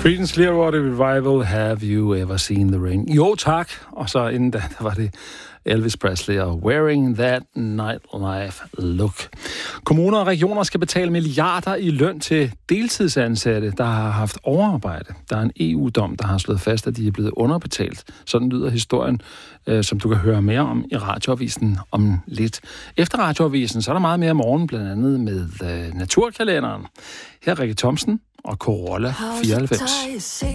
Creedence Clearwater Revival, Have You Ever Seen the Rain? Jo, tak. Og så inden da, der var det Elvis Presley og Wearing That Nightlife Look. Kommuner og regioner skal betale milliarder i løn til deltidsansatte, der har haft overarbejde. Der er en EU-dom, der har slået fast, at de er blevet underbetalt. Sådan lyder historien, som du kan høre mere om i Radioavisen om lidt. Efter Radioavisen, så er der meget mere morgen, blandt andet med Naturkalenderen. Her er Rikke Thomsen og Corolla 94.